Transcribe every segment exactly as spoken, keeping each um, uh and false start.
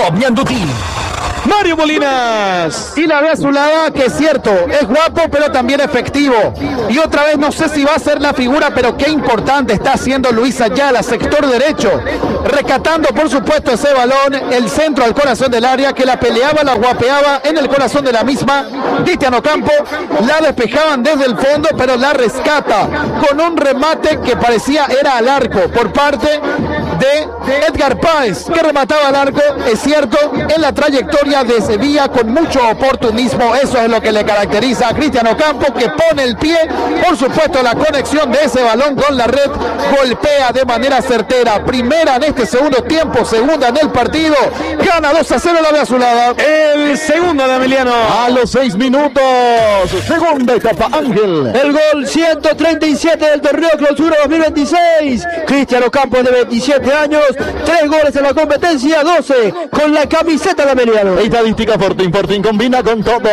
Mianduti. Mario Molinas. Y la ve azulada, que es cierto, es guapo pero también efectivo. Y otra vez no sé si va a ser la figura, pero qué importante está haciendo Luis Ayala, sector derecho. Rescatando por supuesto ese balón, el centro al corazón del área, que la peleaba, la guapeaba en el corazón de la misma. Cristian Ocampo, la despejaban desde el fondo, pero la rescata con un remate que parecía era al arco por parte de Edgar Páez, que remataba al arco, es cierto, en la trayectoria de Sevilla con mucho oportunismo. Eso es lo que le caracteriza a Cristian Ocampo, que pone el pie, por supuesto la conexión de ese balón con la red, golpea de manera certera. Primera en este segundo tiempo, segunda en el partido, gana dos a cero la de azulada. El segundo de Emiliano. A los seis minutos, segunda etapa, Ángel. El gol ciento treinta y siete del torneo Clausura dos mil veintiséis. Cristian Ocampo, de veintisiete años, tres goles en la competencia, doce con la camiseta de Emiliano. Estadística Fortín, Fortín combina con todo.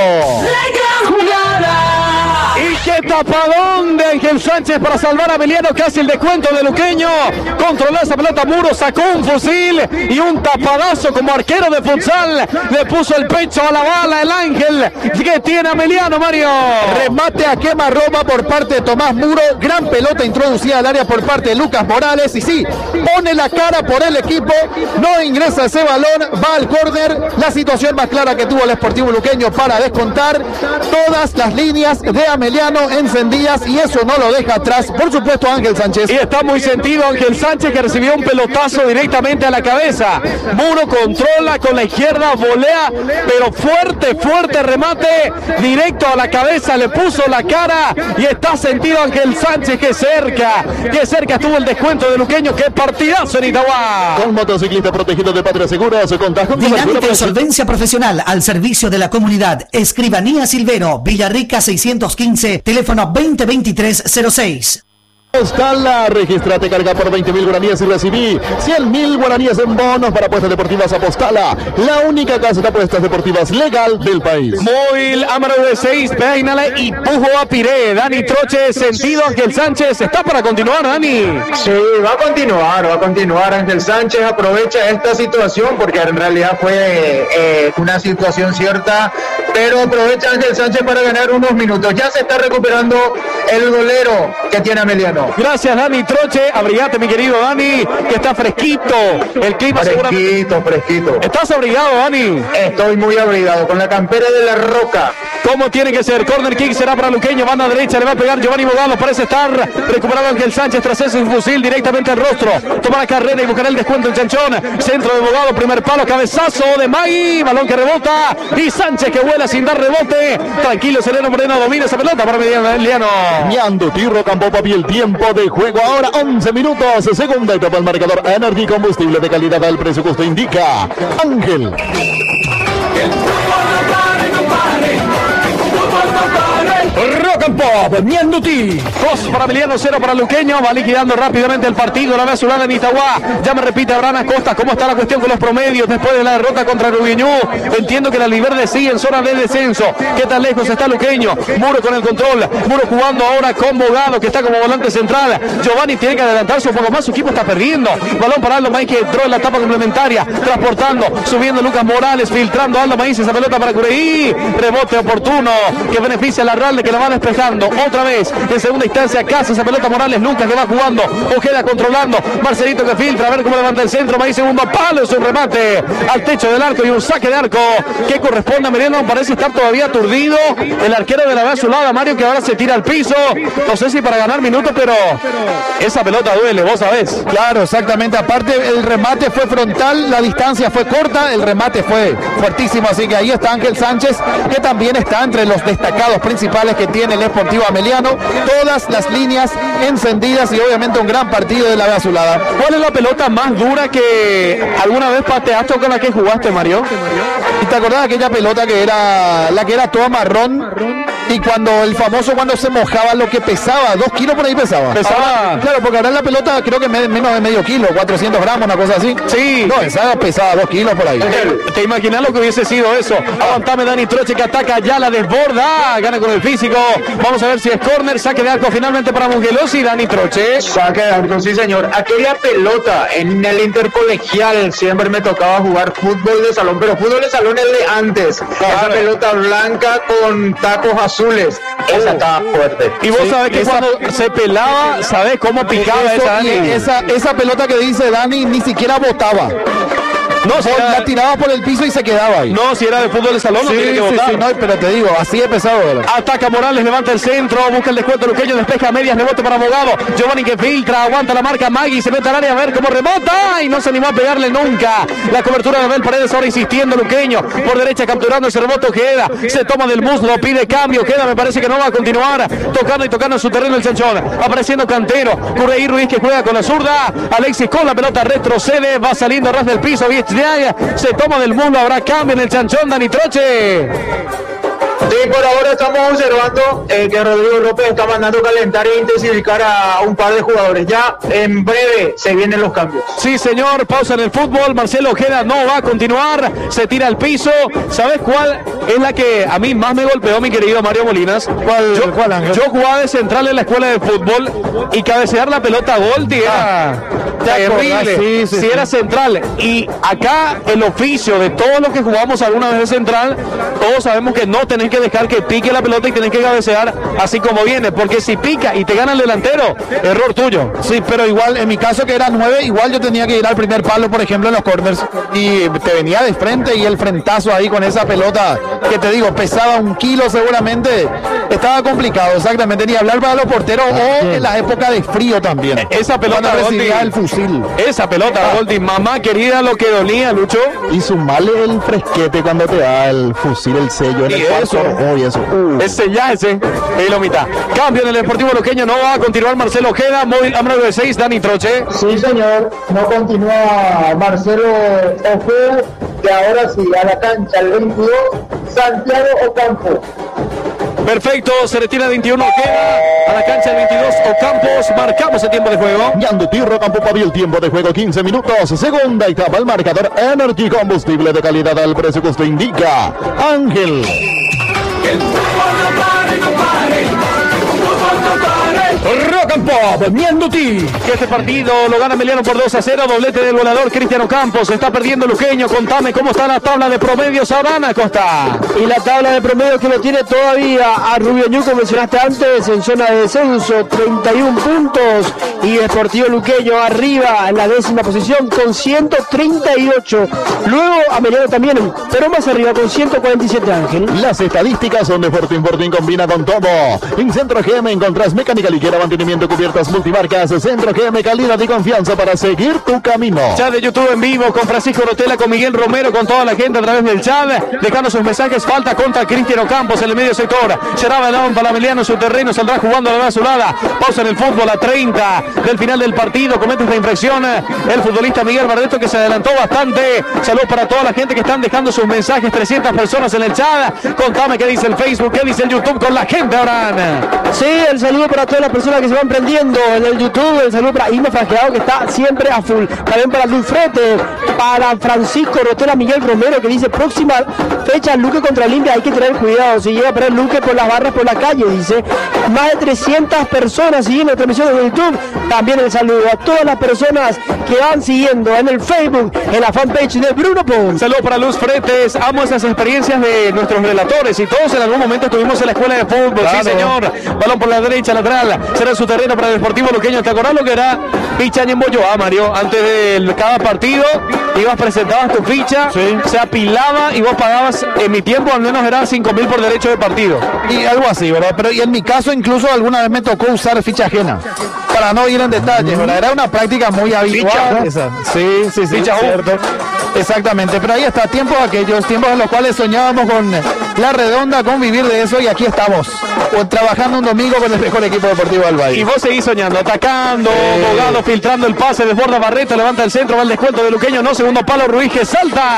Y qué tapadón de Ángel Sánchez para salvar a Emiliano, casi el descuento de Luqueño. Controló esa pelota Muro, sacó un fusil y un tapadazo como arquero de futsal. Le puso el pecho a la bala el Ángel que tiene a Emiliano, Mario. Remate a quemarropa por parte de Tomás Muro. Gran pelota introducida al área por parte de Lucas Morales. Y sí, pone la cara por el equipo. No ingresa ese balón, va al córner. La situación más clara que tuvo el Sportivo Luqueño para descontar. Todas las líneas de Emiliano encendidas y eso no lo deja atrás, por supuesto, Ángel Sánchez. Y está muy sentido Ángel Sánchez, que recibió un pelotazo directamente a la cabeza. Muro controla con la izquierda, volea, pero fuerte, fuerte remate, directo a la cabeza, le puso la cara y está sentido Ángel Sánchez, que cerca, que cerca estuvo el descuento de Luqueño. Qué partidazo en Itagua. Con motociclista protegido de Patria Seguros, contás con Dinámica y solvencia profesional al servicio de la comunidad. Escribanía Silvero, Villarrica seiscientos quince, teléfono veinte veintitrés cero seis. Postala, registrate, carga por veinte mil guaraníes y recibí cien mil guaraníes en bonos para apuestas deportivas a Postala, la única casa de apuestas deportivas legal del país. Móvil Amaro de seis, peínale y pujo a Piré. Dani Troche, sentido Ángel Sánchez, está para continuar, Dani. Sí, va a continuar, va a continuar. Ángel Sánchez aprovecha esta situación porque en realidad fue eh, una situación cierta, pero aprovecha Ángel Sánchez para ganar unos minutos. Ya se está recuperando el golero que tiene Emiliano. Gracias, Dani Troche. Abrigate, mi querido Dani, que está fresquito. El clima fresquito, seguramente... fresquito. ¿Estás abrigado, Dani? Estoy muy abrigado, con la campera de la Roca. ¿Cómo tiene que ser? Corner kick será para Luqueño, banda derecha, le va a pegar Giovanni Bogado, parece estar recuperado Ángel Sánchez tras ese fusil directamente al rostro. Toma la carrera y buscará el descuento en Chanchón. Centro de Bogado, primer palo, cabezazo de Magui, balón que rebota y Sánchez que vuela sin dar rebote. Tranquilo, Sereno Moreno domina esa pelota para Emiliano. Mianduti, Ocampo, papi, el tiempo de juego ahora, once minutos, segunda etapa, el marcador Energy, combustible de calidad al precio que usted indica. Ángel. Rock and Pop, Mianduti. Dos para Emiliano, cero para Luqueño. Va liquidando rápidamente el partido. La ve azulada en Itagua. Ya me repite Abraham Acosta. ¿Cómo está la cuestión con los promedios después de la derrota contra Rubiñú? Entiendo que la Liverde sigue en zona de descenso. ¿Qué tan lejos está Luqueño? Muro con el control. Muro jugando ahora con Bogado, que está como volante central. Giovanni tiene que adelantarse un poco más. Su equipo está perdiendo. Balón para Aldo Maíz, que entró en la etapa complementaria. Transportando, subiendo Lucas Morales, filtrando Aldo Maíz. Esa pelota para Cureí. Rebote oportuno que beneficia a la Ralde, que la va despejando otra vez en segunda instancia. Casa esa pelota Morales, Lucas que va jugando, Ojeda controlando, Marcelito que filtra, a ver cómo levanta el centro. Maíz, segundo palo, es un remate al techo del arco y un saque de arco que corresponde a Emiliano. Parece estar todavía aturdido el arquero de la base azulada, Mario, que ahora se tira al piso, no sé si para ganar minutos, pero esa pelota duele, vos sabés. Claro, exactamente, aparte el remate fue frontal, la distancia fue corta, el remate fue fuertísimo, así que ahí está Ángel Sánchez, que también está entre los destacados principales que tiene el Sportivo Ameliano. Todas las líneas encendidas y obviamente un gran partido de la B azulada. ¿Cuál es la pelota más dura que alguna vez pateaste o con la que jugaste, Mario? ¿Y te acordás de aquella pelota que era la que era toda marrón? Y cuando el famoso cuando se mojaba lo que pesaba, dos kilos por ahí pesaba. Pesaba. Ahora, claro, porque ahora la pelota creo que me, menos de medio kilo, cuatrocientos gramos, una cosa así. Sí. No, esa pesaba dos kilos por ahí. ¿Te, te imaginas lo que hubiese sido eso? Aguantame Dani Troche que ataca, ya la desborda, gana con el físico. Vamos a ver si es córner, saque de arco finalmente para Mugelosi. Dani Troche. Saque de arco, sí señor. Aquella pelota en el intercolegial siempre me tocaba jugar fútbol de salón, pero fútbol de salón es de antes. Claro. Esa pelota blanca con tacos azules. Esa oh. estaba fuerte. Y vos sí, sabés que esa... cuando se pelaba, sabés cómo picaba eso, esa Dani. Esa, esa pelota que dice Dani ni siquiera botaba. No, si era, la tiraba por el piso y se quedaba ahí. No, si era de fútbol de salón, sí, no tiene que sí, botar. Sí, no, pero te digo, así de pesado era. Ataca Morales, levanta el centro, busca el descuento luqueño, despeja a medias, rebote para Abogado. Giovanni que filtra, aguanta la marca Magui, se mete al área a ver cómo remota y no se animó a pegarle nunca. La cobertura de Abel Paredes ahora insistiendo luqueño. Por derecha capturando ese rebote queda, se toma del muslo, pide cambio, queda, me parece que no va a continuar. Tocando y tocando en su terreno el Chanchón. Apareciendo Cantero, Curreí Ruiz que juega con la zurda. Alexis con la pelota retrocede, va saliendo a ras del piso, Vichniaga se toma del mundo, habrá cambio en el Chanchón, Dani Troche. Sí, por ahora estamos observando eh, que Rodrigo López está mandando calentar e intensificar a un par de jugadores. Ya en breve se vienen los cambios. Sí, señor, pausa en el fútbol. Marcelo Ojeda no va a continuar, se tira al piso. ¿Sabes cuál es la que a mí más me golpeó, mi querido Mario Molinas? ¿Cuál, yo, cuál Ángel? Yo jugaba de central en la escuela de fútbol y cabecear la pelota a Goldi era ah, terrible. Sí, sí, si sí. Era central. Y acá el oficio de todos los que jugamos alguna vez de central, todos sabemos que no tenés que dejar que pique la pelota y tenés que cabecear así como viene, porque si pica y te gana el delantero, error tuyo. Sí, pero igual en mi caso que era nueve, igual yo tenía que ir al primer palo, por ejemplo, en los corners y te venía de frente y el frentazo ahí con esa pelota que te digo, pesaba un kilo seguramente, estaba complicado, exactamente, ni hablar para los porteros o en la época de frío también. Esa pelota recibía el fusil. Esa pelota, ah. Goldi, mamá querida, lo que dolía, Lucho. Y sumarle el fresquete cuando te da el fusil, el sello en y el eso. cuarto. Y eso. Uh. Ese ya, ese. Y lo mitad. Cambio en el Deportivo Luqueño, no va a continuar Marcelo Ojeda, móvil A nueve seis, Dani Troche. Sí, señor, no continúa Marcelo Ojeda, que ahora sí, a la cancha, el veintidós, Santiago Ocampo. Perfecto, se retira veintiuno Ojeda, a la cancha el veintidós Ocampos, marcamos el tiempo de juego. Yandutí Rocampo pavió el tiempo de juego, quince minutos, segunda etapa, el marcador Energy Combustible de calidad al precio que usted indica. Ángel. El fútbol no pare, no pare, el fútbol no pare. Rock and Pop, Mianduti. Que este partido lo gana Emiliano por dos a cero, doblete del volador Cristiano Campos. Está perdiendo Luqueño, contame cómo está la tabla de promedios ahora, Ana Costa. Y la tabla de promedios que lo tiene todavía a Rubio Ñu, como mencionaste antes, en zona de descenso, treinta y uno puntos. Y Deportivo Luqueño arriba en la décima posición con ciento treinta y ocho. Luego Emiliano también, pero más arriba con ciento cuarenta y siete, Ángel. Las estadísticas son de Fortín. Fortín combina con todo. En Centro G M encontrás mecánica ligera, mantenimiento, cubiertas multimarcas. Centro G M, calidad y confianza para seguir tu camino. Chat de YouTube en vivo con Francisco Rotela, con Miguel Romero, con toda la gente a través del chat, dejando sus mensajes. Falta contra Cristiano Campos en el medio sector. Será balón para Emiliano en su terreno, saldrá jugando a la azulada. Pausa en el fútbol a treinta del final del partido. Comete esta infracción el futbolista Miguel Barreto, que se adelantó bastante. Saludos para toda la gente que están dejando sus mensajes. trescientas personas en el chat. Contame qué dice el Facebook, qué dice el YouTube con la gente ahora. Sí, el saludo para todas las personas que se van prendiendo en el YouTube. El saludo para Irma Franqueado, que está siempre a full. También para Luz Frete, para Francisco Rotela, Miguel Romero, que dice próxima fecha Luque contra Olimpia. Hay que tener cuidado, si llega a perder Luque por las barras por la calle, dice. Más de trescientas personas siguiendo la transmisión de YouTube. También el saludo a todas las personas que van siguiendo en el Facebook, en la fanpage de Bruno Pons. Saludos para Luz Fretes. Amo esas experiencias de nuestros relatores, y todos en algún momento estuvimos en la escuela de fútbol. Claro. Sí, señor. Balón por la derecha, lateral. Será su terreno para el Deportivo Luqueño. ¿Te acordás lo que era ficha en Boyoá, Mario? Antes de cada partido ibas, presentabas tu ficha, sí. Se apilaba y vos pagabas, en mi tiempo al menos eran cinco mil por derecho de partido. Y algo así, ¿verdad? Pero y en mi caso incluso alguna vez me tocó usar ficha ajena. Para no ir en detalles, ¿verdad? Era una práctica muy habitual. Ficha, ¿no? Sí, sí, sí, ficha, cierto. Exactamente, pero ahí está, tiempos aquellos, tiempos en los cuales soñábamos con la redonda, con vivir de eso, y aquí estamos, trabajando un domingo con el mejor equipo deportivo del país. Y vos seguís soñando, atacando, eh. Bogado filtrando el pase, desborda Barreto, levanta el centro, va el descuento de Luqueño, no, segundo palo, Ruiz que salta,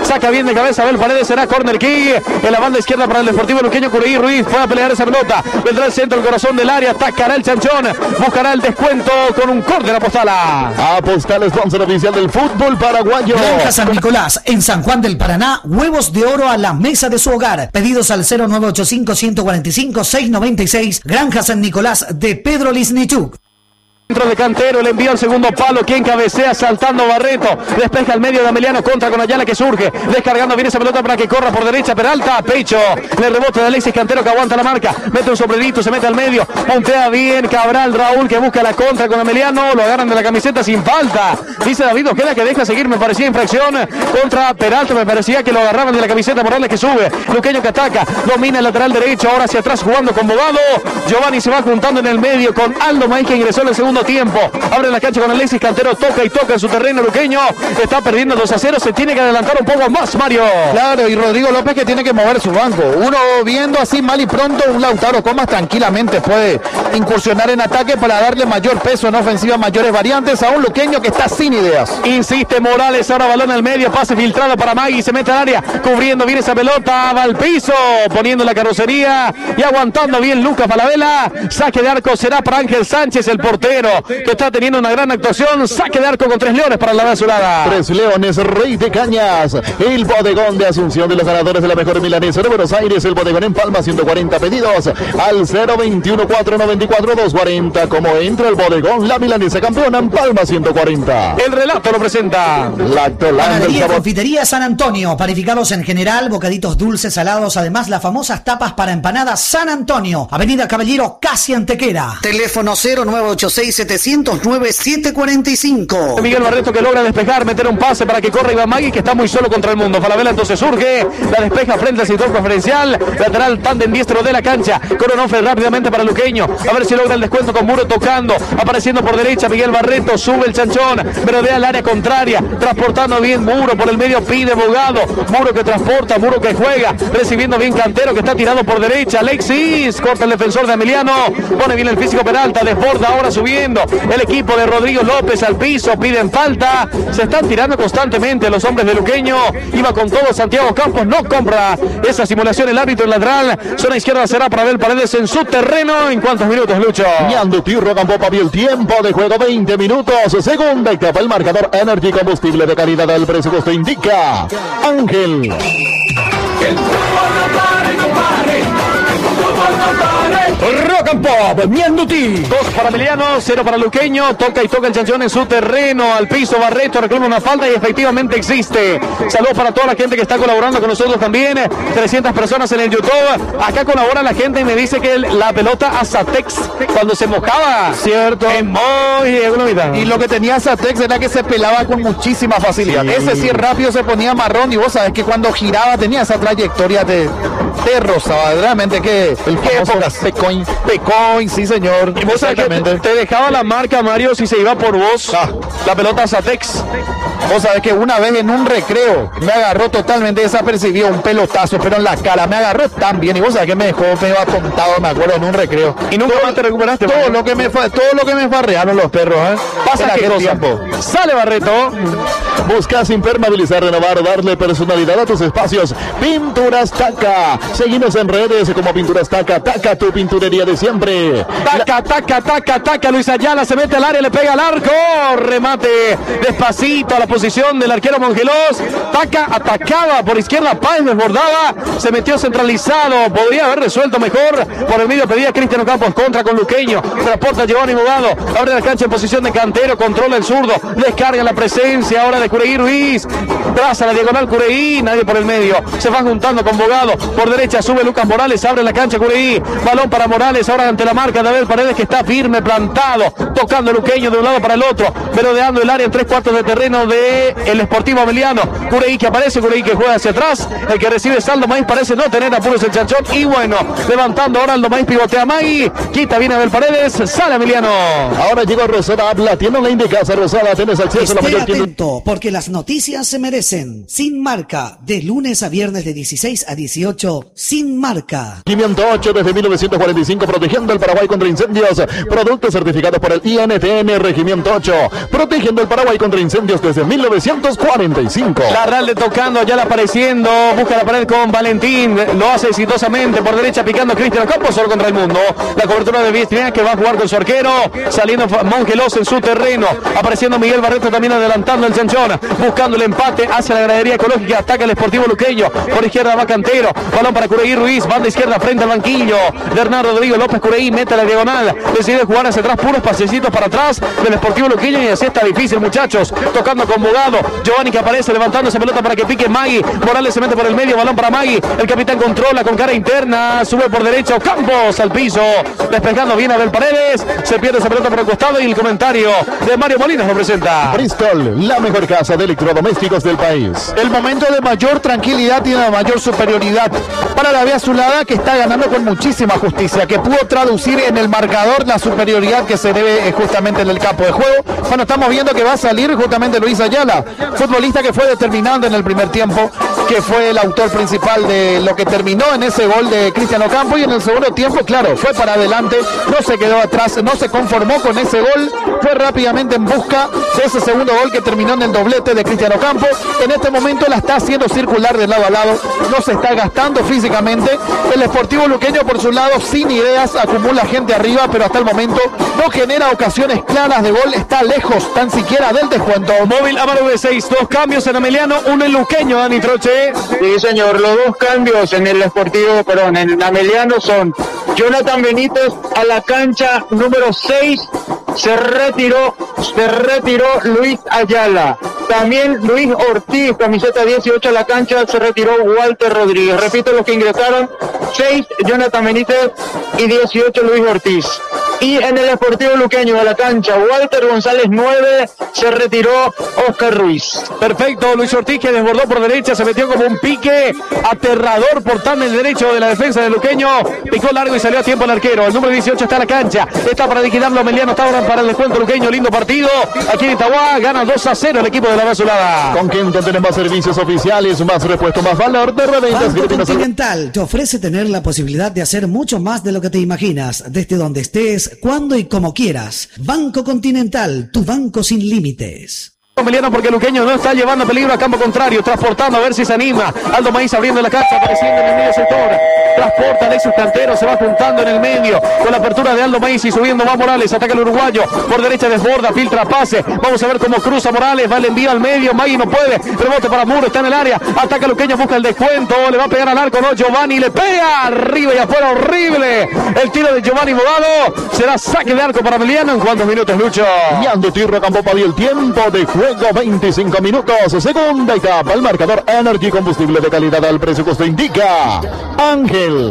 saca bien de cabeza Abel Paredes, será corner kick en la banda izquierda para el Deportivo Luqueño. Cureí Ruiz puede pelear esa pelota, vendrá el centro, el corazón del área, atacará el Chanchón, buscará el descuento con un córner a Postala. Apostala, sponsor oficial del fútbol paraguayo. Granja San Nicolás, en San Juan del Paraná, huevos de oro a la mesa de su hogar. Pedidos al cero nueve ocho cinco, uno cuatro cinco, seis nueve seis. Granja San Nicolás de Pedro Lisnichuk. Centro de Cantero, le envía al segundo palo, quien cabecea saltando Barreto, despeja al medio de Ameliano, contra con Ayala que surge, descargando bien esa pelota para que corra por derecha, Peralta, pecho, le rebota de Alexis Cantero que aguanta la marca, mete un sombrerito, se mete al medio, puntea bien Cabral, Raúl que busca la contra con Ameliano, lo agarran de la camiseta sin falta, dice David Ojeda que deja seguir, me parecía infracción contra Peralta, me parecía que lo agarraban de la camiseta, Morales que sube, Luqueño que ataca, domina el lateral derecho, ahora hacia atrás jugando con Bogado, Giovanni se va juntando en el medio con Aldo Maíz que ingresó en el segundo tiempo, abre la cancha con Alexis Cantero, toca y toca en su terreno Luqueño, está perdiendo dos a cero, se tiene que adelantar un poco más, Mario. Claro, y Rodrigo López que tiene que mover su banco, uno viendo así mal y pronto, un Lautaro Comas tranquilamente puede incursionar en ataque para darle mayor peso en ofensiva, mayores variantes a un Luqueño que está sin ideas. Insiste Morales, ahora balón al medio, pase filtrado para Magui, se mete al área, cubriendo bien esa pelota, va al piso, poniendo la carrocería y aguantando bien Lucas Falabella, saque de arco será para Ángel Sánchez, el portero, que está teniendo una gran actuación, saque de arco con tres leones para la azulada. Tres leones, Rey de Cañas, el bodegón de Asunción de los ganadores de la mejor milanesa de Buenos Aires, el bodegón en Palma, ciento cuarenta pedidos al cero veintiuno, cuatrocientos noventa y cuatro, doscientos cuarenta, como entra el bodegón, la milanesa campeona en Palma ciento cuarenta. El relato lo presenta Panadería y Confitería San Antonio, panificados en general, bocaditos dulces, salados, además las famosas tapas para empanadas San Antonio, Avenida Caballero, casi Antequera. Teléfono cero nueve ocho seis, siete cero cero nueve, siete cuatro cinco. Miguel Barreto que logra despejar, meter un pase para que corra Iván Magui, que está muy solo contra el mundo. Falabella entonces surge, la despeja frente al sector preferencial, lateral tándem diestro de la cancha, Coronofre rápidamente para Luqueño, a ver si logra el descuento con Muro tocando, apareciendo por derecha Miguel Barreto, sube el Chanchón, merodea el área contraria, transportando bien Muro por el medio, pide Bogado, Muro que transporta, Muro que juega, recibiendo bien Cantero que está tirado por derecha, Alexis, corta el defensor de Emiliano, pone bien el físico Peralta, desborda ahora subiendo, el equipo de Rodrigo López al piso, piden falta, se están tirando constantemente los hombres de Luqueño, iba con todo Santiago Campos, no compra esa simulación el árbitro lateral, zona izquierda será para Abel Paredes en su terreno. ¿En cuántos minutos, Lucho? Ñando Tirro Campopa vio el tiempo de juego, veinte minutos, segunda etapa, el marcador Energy combustible de calidad, el presupuesto indica Ángel. Que el fútbol no pare, no pare, el fútbol no pare. Rock and Pop, Mianduti. Dos para Emiliano, cero para Luqueño. Toca y toca el Chanchón en su terreno. Al piso Barreto, reclama una falta y efectivamente existe. Saludos para toda la gente que está colaborando con nosotros también. trescientas personas en el YouTube. Acá colabora la gente y me dice que la pelota a Satex cuando se mojaba. Cierto. Es muy económica. Y lo que tenía Satex era que se pelaba con muchísima facilidad. Sí. Ese sí rápido se ponía marrón y vos sabés que cuando giraba tenía esa trayectoria de, de rozaba. Realmente que El qué famoso épocas. Pecoin. Pecoin, sí señor. Y vos sabés que te, te dejaba la marca, Mario, si se iba por vos. Ah. La pelota a Satex. Vos sabés que una vez en un recreo me agarró totalmente desapercibido un pelotazo, pero en la cara me agarró tan bien y vos sabés que me dejó medio atontado, me acuerdo, en un recreo. Y nunca más te recuperaste. Todo Mario. lo que me fa- todo lo que me farrearon los perros, ¿eh? Pasa En qué aquel cosa. tiempo. Sale Barreto. Buscas impermeabilizar, renovar, darle personalidad a tus espacios. Pinturas Taca. Seguimos en redes como Pinturas Taca. Taca, tu pinturería de siempre. Taca, taca, taca, taca. Luis Ayala se mete al área, le pega al arco. Remate despacito a la posición del arquero Mongelos. Taca atacaba por izquierda, Páez desbordaba. Se metió centralizado. Podría haber resuelto mejor. Por el medio pedía Cristiano Campos contra con Luqueño. Transporta a Giovanni Bogado. Abre la cancha en posición de Cantero. Controla el zurdo. Descarga la presencia ahora de Cureí Ruiz. Traza la diagonal Cureí. Nadie por el medio. Se van juntando con Bogado. Por derecha sube Lucas Morales. Abre la cancha Cureí. Balón para Morales. Ahora ante la marca de Abel Paredes que está firme, plantado. Tocando Luqueño de un lado para el otro. Merodeando el área en tres cuartos de terreno de el Sportivo Ameliano. Cureí que aparece. Cureí que juega hacia atrás. El que recibe Saldo Maíz parece no tener apuros el Chanchón. Y bueno, levantando ahora Aldo Maíz, pivotea a Magui. Quita bien Abel Paredes. Sale Emiliano. Ahora llegó Rosada, la tienda online de casa Rosada. Tienes acceso a la Esté mayor tienda. atento, porque las noticias se merecen. Sin marca, de lunes a viernes de dieciséis a dieciocho Regimiento sin marca. Regimiento ocho desde mil novecientos cuarenta y cinco, protegiendo el Paraguay contra incendios. Productos certificados por el I N T N. Regimiento ocho, protegiendo el Paraguay contra incendios desde mil novecientos cuarenta y cinco. Larralde tocando, ya apareciendo, busca la pared con Valentín, lo hace exitosamente, por derecha picando Cristian Campos, solo contra el mundo. La cobertura de Viestrinea, que va a jugar con su arquero, saliendo Mongelos en su terreno, apareciendo Miguel Barreto también adelantando el chanchón, buscando el empate hacia la gradería ecológica, ataca el Sportivo Luqueño, por izquierda va Cantero, balón para Cureí Ruiz, banda izquierda frente al banquillo, Bernardo Rodrigo López Cureí mete la diagonal, decide jugar hacia atrás, puros pasecitos para atrás del Sportivo Luqueño, y así está difícil, muchachos, tocando con Bogado, Giovanni que aparece levantando esa pelota para que pique Magui, Morales se mete por el medio, balón para Magui, el capitán controla con cara interna, sube por derecha, Campos al piso, despejando bien a Abel Paredes, se pierde esa pelota por el costado, y el comentario de Mario Molinas lo presenta. Bristol, la mejor casa de electrodomésticos del país. El momento de mayor tranquilidad y de mayor superioridad para la vía azulada, que está ganando con muchísima justicia, que pudo traducir en el marcador la superioridad que se debe justamente en el campo de juego. Bueno, estamos viendo que va a salir justamente Luis Ayala, futbolista que fue determinante en el primer tiempo, que fue el autor principal de lo que terminó en ese gol de Cristian Ocampo, y en el segundo tiempo, claro, fue para adelante, no se quedó atrás, no se conformó con ese gol, fue rápidamente en busca de ese segundo gol que terminó en el doblete de Cristian Ocampo. En este momento la está haciendo circular de lado a lado, no se está gastando físicamente. El Sportivo Luqueño por su lado sin ideas, acumula gente arriba, pero hasta el momento no genera ocasiones claras de gol, está lejos tan siquiera del descuento. Móvil Amaro de seis, dos cambios en Ameliano, uno en Luqueño, Dani Troche. Sí, señor, los dos cambios en el Sportivo, perdón, en el Ameliano son Jonathan Benítez a la cancha número seis, se retiró, se retiró Luis Ayala. También Luis Ortiz, camiseta dieciocho a la cancha, se retiró Walter Rodríguez. Repito los que ingresaron, seis Jonathan Benítez y dieciocho Luis Ortiz. Y en el Sportivo Luqueño a la cancha, Walter González nueve, se retiró Oscar Ruiz. Perfecto, Luis Ortiz que desbordó por derecha, se metió como un pique aterrador por tan el derecho de la defensa de Luqueño, picó largo y salió a tiempo el arquero. El número dieciocho está en la cancha, está para liquidarlo Ameliano, está ahora para el descuento Luqueño. Lindo partido aquí en Itagua, gana dos a cero el equipo de la Basulada. Con Kenton tenemos servicios oficiales, más repuesto, más valor de reventas. Banco Continental te ofrece tener la posibilidad de hacer mucho más de lo que te imaginas, desde donde estés, cuando y como quieras. Banco Continental, tu banco sin límites. Emiliano, porque Luqueño no está llevando peligro a campo contrario, transportando a ver si se anima. Aldo Maíz abriendo la cancha, apareciendo en el medio sector, transporta Alexis Cantero, se va juntando en el medio con la apertura de Aldo Maíz y subiendo va Morales, ataca el uruguayo, por derecha desborda, filtra pase, vamos a ver cómo cruza Morales, va el envío al medio, Magui no puede, rebote para Muro, está en el área, ataca Luqueño, busca el descuento, le va a pegar al arco, no, Giovanni le pega, arriba y afuera, horrible, el tiro de Giovanni Bogado, será saque de arco para Emiliano. En cuántos minutos, Lucho. Yando Tirro Campopa dio el tiempo de juego. veinticinco minutos, segunda etapa, el marcador Energy, combustible de calidad al precio costo indica Ángel.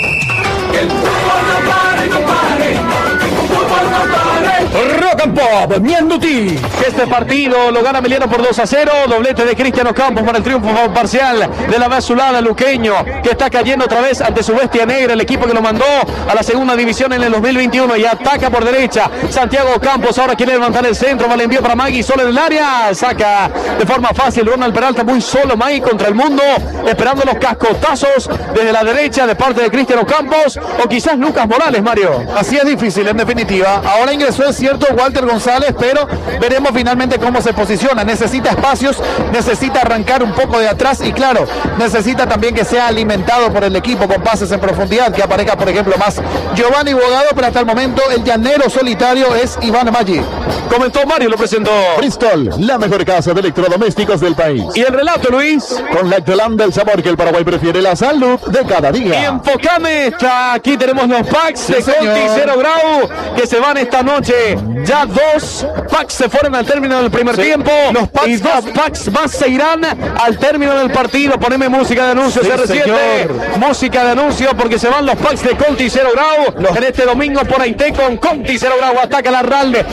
Que el fútbol no pare, no pare, fútbol no pare. Rock and Pop, Mianduti. Este partido lo gana Emiliano por dos a cero. Doblete de Cristian Ocampos para el triunfo parcial de la Basulada. Luqueño, que está cayendo otra vez ante su bestia negra, el equipo que lo mandó a la segunda división en el dos mil veintiuno, y ataca por derecha Santiago Ocampos. Ahora quiere levantar el centro, va el envío para Magui, solo en el área, saca de forma fácil Ronald Peralta, muy solo Magui contra el mundo, esperando los cascotazos desde la derecha de parte de Cristian Ocampos, o quizás Lucas Morales, Mario. Así es difícil, en definitiva. Ahora ingresó, es cierto, Walter González, pero veremos finalmente cómo se posiciona. Necesita espacios, necesita arrancar un poco de atrás y, claro, necesita también que sea alimentado por el equipo con pases en profundidad, que aparezca, por ejemplo, más Giovanni Bogado, pero hasta el momento el llanero solitario es Iván Maggi. Comentó Mario, lo presentó Bristol, la mejor casa de electrodomésticos del país. Y el relato, Luis. Con Lactolam, del sabor que el Paraguay prefiere, la salud de cada día. Y enfocame, está, aquí tenemos los packs sí, de Conti Cero Grau, que se van esta noche. Ya dos packs se fueron al término del primer sí. tiempo. Los packs y dos packs más se irán al término del partido. Poneme música de anuncio, sí, C R siete. Música de anuncio, porque se van los packs de Conti Cero Grau. Los... En este domingo por Aité con Conti Cero Grau. Ataca la Ralde, quiere el tercer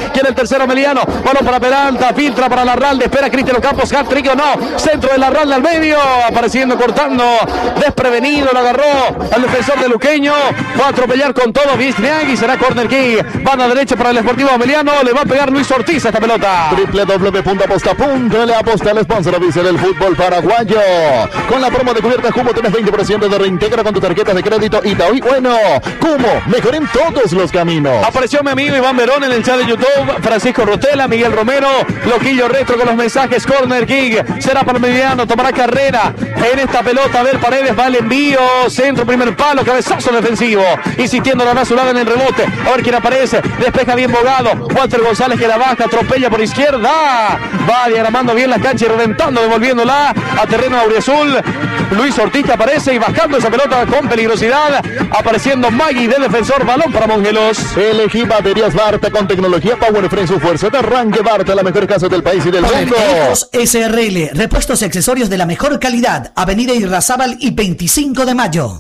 tercero Meliano, balón para Peralta, filtra para Larralde, espera Cristian Campos, hat-trick o no, centro de Larralde al medio, apareciendo, cortando, desprevenido, lo agarró al defensor de Luqueño, va a atropellar con todo Vizniagui, será corner kick, banda derecha para el Sportivo Meliano, le va a pegar Luis Ortiz a esta pelota. doble u doble u doble u punto aposta punto ele aposta el sponsor oficial del fútbol paraguayo. Con la promo de cubierta Cumo tienes veinte por ciento de reintegra con tus tarjetas de crédito Itaú. Bueno, Cumo, mejor en todos los caminos. Apareció mi amigo Iván Verón en el chat de YouTube, Francisco Rotela, Miguel Romero, Loquillo Retro con los mensajes, corner kick, será para Meliano, tomará carrera en esta pelota, a ver Paredes, va el envío, centro, primer palo, cabezazo defensivo, insistiendo la Nazulada en el rebote, a ver quién aparece, despeja bien Bogado, Walter González que la baja, atropella por izquierda, va diagramando bien la cancha y reventando, devolviéndola a terreno auriazul, Luis Ortiz que aparece y bajando esa pelota con peligrosidad, apareciendo Magui de defensor, balón para Mongelos. Elegí baterías Barta con tecnología Power Frame, su fuerza de arranque. Barta, la mejor casa del país y del mundo. S R L, repuestos y accesorios de la mejor calidad, Avenida Irrazábal y veinticinco de mayo.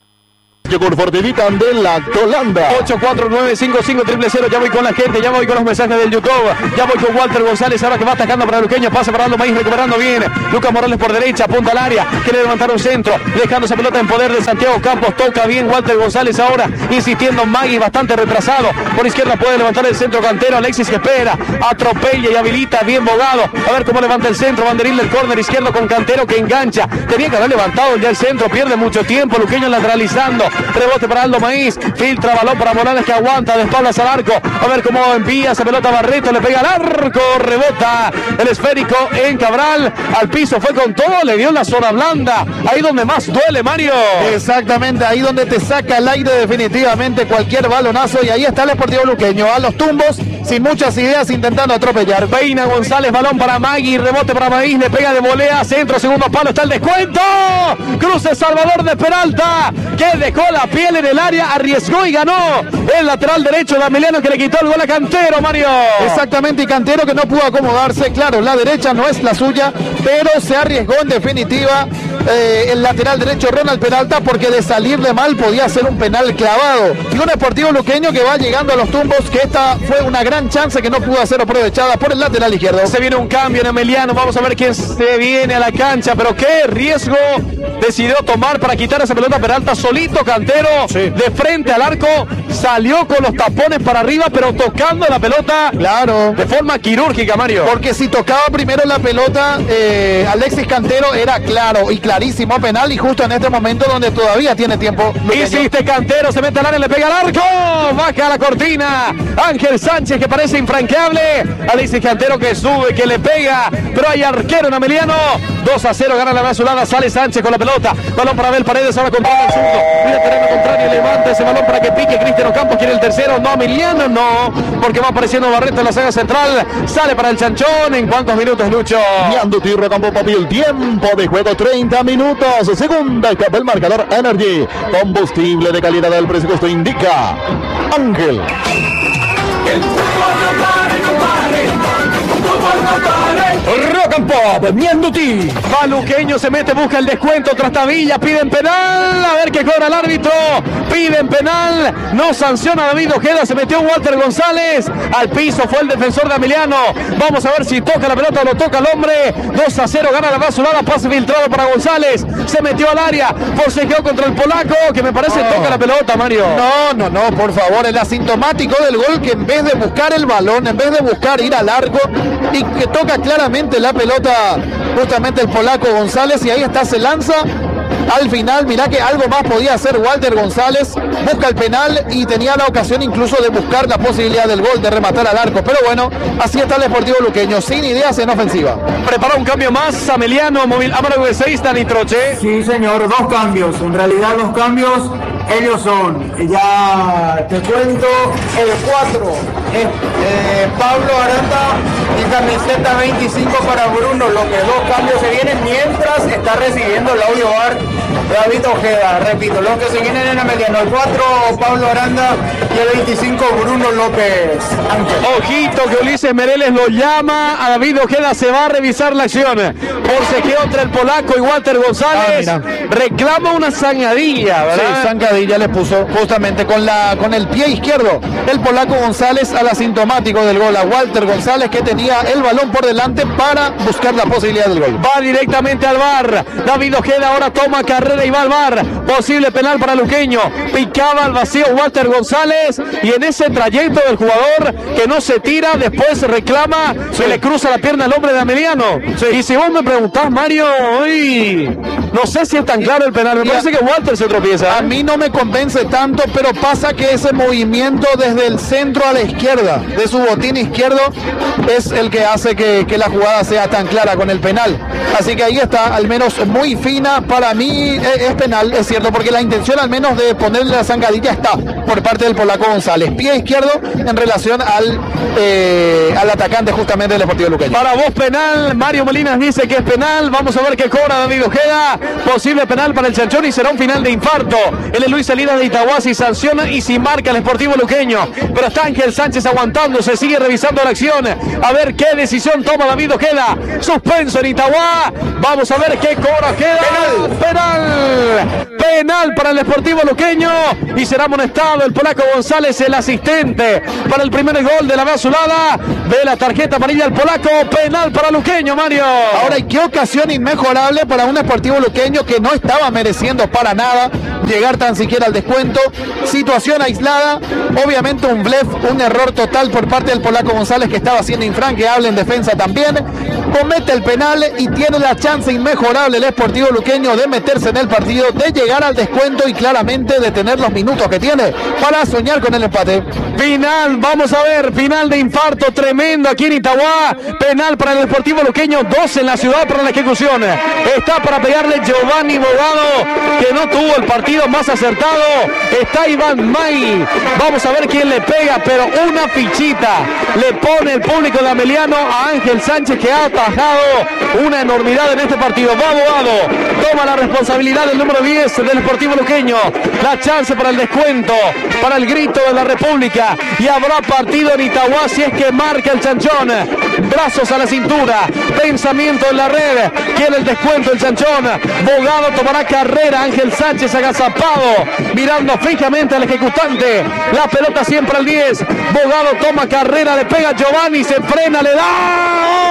Yogur Fortivita de la Tolanda. ocho cuatro nueve cinco cinco cero cero cero. Ya voy con la gente, ya voy con los mensajes del YouTube. Ya voy con Walter González, ahora que va atacando para Luqueño. Pasa para Aldo Maíz, recuperando bien. Lucas Morales por derecha, apunta al área. Quiere levantar un centro, dejando esa pelota en poder de Santiago Campos. Toca bien Walter González ahora, insistiendo Magui, bastante retrasado. Por izquierda puede levantar el centro Cantero. Alexis que espera, atropella y habilita bien Bogado. A ver cómo levanta el centro. Banderil del córner izquierdo con Cantero que engancha. Tenía que haber levantado ya el centro, pierde mucho tiempo. Luqueño lateralizando. Rebote para Aldo Maíz, filtra balón para Morales que aguanta, de espaldas al arco, a ver cómo envía esa pelota Barreto, le pega al arco, rebota el esférico en Cabral, al piso, fue con todo, le dio en la zona blanda, ahí donde más duele, Mario. Exactamente, ahí donde te saca el aire definitivamente cualquier balonazo, y ahí está el Sportivo Luqueño, a los tumbos, sin muchas ideas, intentando atropellar. Peina González, balón para Magui, rebote para Maíz, le pega de volea, centro, segundo palo, está el descuento, cruce Salvador de Peralta, que dejó la piel en el área, arriesgó y ganó el lateral derecho de Emiliano, que le quitó el gol a Cantero, Mario. Exactamente, y Cantero que no pudo acomodarse, claro, la derecha no es la suya, pero se arriesgó en definitiva eh, el lateral derecho Ronald Peralta, porque de salirle mal podía ser un penal clavado. Y un Sportivo Luqueño que va llegando a los tumbos, que esta fue una gran chance que no pudo ser aprovechada por el lateral izquierdo. Se viene un cambio en Emiliano, vamos a ver quién se viene a la cancha, pero qué riesgo decidió tomar para quitar esa pelota Peralta, solito Cantero, sí, de frente al arco, salió con los tapones para arriba, pero tocando la pelota, claro, de forma quirúrgica, Mario. Porque si tocaba primero la pelota, eh, Alexis Cantero, era claro y clarísimo penal, y justo en este momento donde todavía tiene tiempo. Hiciste Cantero, se mete al área, le pega al arco, baja la cortina, Ángel Sánchez que parece infranqueable, Alexis Cantero que sube, que le pega, pero hay arquero en Emiliano, dos a cero, gana la Nazulada, sale Sánchez con la pelota, balón para Abel Paredes, ahora controla el zurdo, mira terreno contrario, levanta ese balón para que pique Cristiano Campos, quiere el tercero, no, Emiliano no, porque va apareciendo Barreto en la saga central, sale para el Chanchón. ¿En cuántos minutos, Lucho? Yando Tirro Campo Papi, el tiempo de juego treinta minutos, segunda etapa, el marcador Energy, combustible de calidad, del presupuesto indica Ángel. El fútbol no pare, no pare, el fútbol no pare. Rock and Pop, Mianduti. Va Luqueño, se mete, busca el descuento, Trastavilla, piden penal, a ver qué cobra el árbitro, piden penal, no sanciona David Ojeda, se metió Walter González, al piso fue el defensor de Emiliano, vamos a ver si toca la pelota o lo toca el hombre, dos a cero, gana la Nazulada, pase filtrado para González, se metió al área, forcejeó contra el polaco, que me parece oh. toca la pelota, Mario. No, no, no, por favor, el asintomático del gol, que en vez de buscar el balón, en vez de buscar ir al arco, y que toca claramente la pelota justamente el polaco González, y ahí está, se lanza al final. Mirá que algo más podía hacer Walter González, busca el penal y tenía la ocasión incluso de buscar la posibilidad del gol, de rematar al arco, pero bueno, así está el Sportivo Luqueño, sin ideas en ofensiva. Prepara un cambio más, Emiliano, móvil Amaro V seis, Dani Troche. Sí, señor, dos cambios, en realidad dos cambios, ellos son, ya te cuento, el cuatro, es eh, Pablo Aranda y camiseta veinticinco para Bruno, los que dos cambios se vienen mientras está recibiendo el audio bar David Ojeda, repito, los que se vienen en la mediana, el cuatro Pablo Aranda y el veinticinco Bruno López Ángel. Ojito que Ulises Mereles lo llama a David Ojeda, se va a revisar la acción. Forcejeo entre el polaco y Walter González. Ah, reclama una zancadilla, ¿verdad? Sí, zancadilla le puso justamente con, la, con el pie izquierdo el polaco González al asintomático del gol, a Walter González, que tenía el balón por delante para buscar la posibilidad del gol. Va directamente al V A R. David Ojeda ahora toma carrera y va al V A R. Posible penal para Luqueño. Picaba al vacío Walter González y en ese trayecto del jugador que no se tira, después reclama, sí. Se le cruza la pierna al hombre de Ameliano. Sí. Y si vos me preguntás, Mario, uy, no sé si es tan claro el penal. Me y parece a, que Walter se tropieza. A mí no me convence tanto, pero pasa que ese movimiento desde el centro a la izquierda, de su botín izquierdo, es el que hace que, que la jugada sea tan clara con el penal. Así que ahí está, al menos muy fina. Para mí es, es penal, es cierto, porque la intención al menos de ponerle la zancadilla está por parte del polaco González. Pie izquierdo en relación al, eh, al atacante justamente del Deportivo Luqueño. Para vos penal, Mario Molinas dice que es penal. Vamos a ver qué cobra David Ojeda. Posible penal para el Chanchón y será un final de infarto. Él es Luis Salinas de Itagua, si sanciona y si marca el Sportivo Luqueño. Pero está Ángel Sánchez aguantando, se sigue revisando la acción. A ver qué decisión toma David Ojeda. Suspenso en Itagua. Vamos a ver qué cobra Ojeda. Penal. Penal. Penal para el Sportivo Luqueño. Y será amonestado el polaco González, el asistente para el primer gol de la Azulada. Ve la tarjeta amarilla al polaco. Penal para Luqueño, Mario. Ahora, ¿y qué ocasión inmejorable para un Sportivo Luqueño que no estaba mereciendo para nada llegar tan siquiera al descuento? Situación aislada, obviamente un blef, un error total por parte del polaco González, que estaba siendo infranqueable en defensa también. Comete el penal y tiene la chance inmejorable el Sportivo Luqueño de meterse en el partido, de llegar al descuento y claramente de tener los minutos que tiene para soñar con el empate. Final, vamos a ver, final de infarto tremendo aquí en Itagua. Penal para el Deportivo Luqueño, dos en la ciudad para la ejecución. Está para pegarle Giovanni Bogado, que no tuvo el partido más acertado. Está Iván May. Vamos a ver quién le pega, pero una fichita le pone el público de Ameliano a Ángel Sánchez, que ha atajado una enormidad en este partido. Va Bogado, toma la responsabilidad del número diez del Deportivo Luqueño. La chance para el descuento, para el grito de la República, y habrá partido en Itagua si es que marca el Chanchón. Brazos a la cintura, pensamiento en la red, quiere el descuento el Chanchón. Bogado tomará carrera, Ángel Sánchez agazapado, mirando fijamente al ejecutante. La pelota siempre al diez. Bogado toma carrera, le pega Giovanni, se frena, le da.